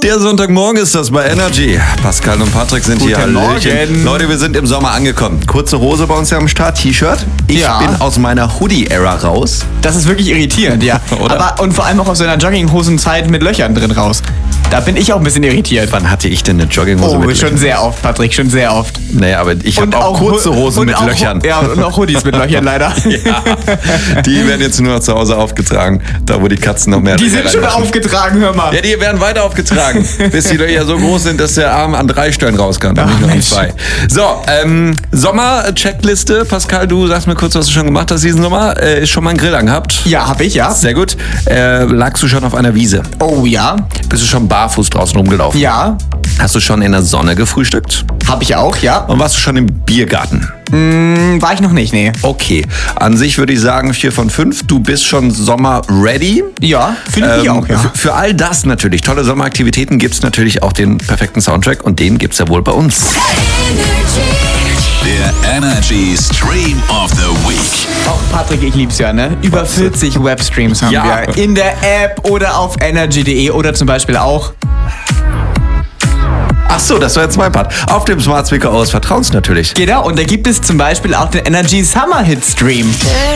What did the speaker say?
Der Sonntagmorgen ist das bei Energy. Pascal und Patrick sind hier. Morgen. Leute, wir sind im Sommer angekommen. Kurze Hose bei uns ja am Start, T-Shirt. Ich Ja. bin aus meiner Hoodie-Ära raus. Das ist wirklich irritierend, ja. Oder? Und vor allem auch aus so einer Jogginghosenzeit mit Löchern drin raus. Da bin ich auch ein bisschen irritiert. Wann hatte ich denn eine Jogginghose Oh, mit schon Löchern? sehr oft, Patrick, schon sehr oft. Naja, aber ich habe auch kurze Hosen mit Löchern. Ja, und auch Hoodies mit Löchern leider. Ja, die werden jetzt nur noch zu Hause aufgetragen. Da, wo die Katzen noch mehr Die Löcher sind schon reinmachen. aufgetragen, hör mal. Ja, die werden weiter aufgetragen, bis die Löcher so groß sind, dass der Arm an 3 Stellen raus kann und nicht nur an Mensch. 2. So, Sommer-Checkliste. Pascal, du sagst mir kurz, was du schon gemacht hast diesen Sommer. Ist schon mal einen Grill angehabt? Ja, hab ich, ja. Sehr gut. Lagst du schon auf einer Wiese? Oh ja. Bist du schon barfuß draußen rumgelaufen? Ja, Hast du schon in der Sonne gefrühstückt? hab ich auch, ja. Und warst du schon im Biergarten? War ich noch nicht, nee. Okay, an sich würde ich sagen 4 von 5. Du bist schon Sommer-ready. Ja, finde ich auch, ja. Für all das natürlich, tolle Sommeraktivitäten, gibt es natürlich auch den perfekten Soundtrack und den gibt es ja wohl bei uns. Der Energy Stream of the Week. Auch Patrick, ich lieb's ja, ne? Über 40 Webstreams haben Ja. wir. In der App oder auf energy.de oder zum Beispiel auch. Ach so, das war jetzt mein Part. Auf dem Smart Speaker eures Vertrauens natürlich. Genau, und da gibt es zum Beispiel auch den Energy Summer Hit Stream.